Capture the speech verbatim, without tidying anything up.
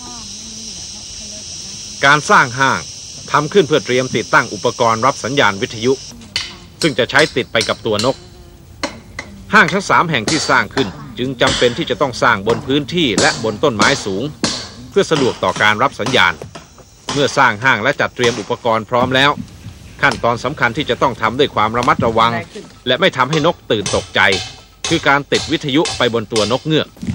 การสร้างห้างทำขึ้นเพื่อเตรียมติดตั้งอุปกรณ์รับสัญญาณวิทยุซึ่งจะใช้ติดไปกับตัวนกห้างทั้งสามแห่งที่สร้างขึ้นจึงจำเป็นที่จะต้องสร้างบนพื้นที่และบนต้นไม้สูงเพื่อสะดวกต่อการรับสัญญาณเมื่อสร้างห้างและจัดเตรียมอุปกรณ์พร้อมแล้วขั้นตอนสำคัญที่จะต้องทำด้วยความระมัดระวังและไม่ทำให้นกตื่นตกใจคือการติดวิทยุไปบนตัวนกเงือก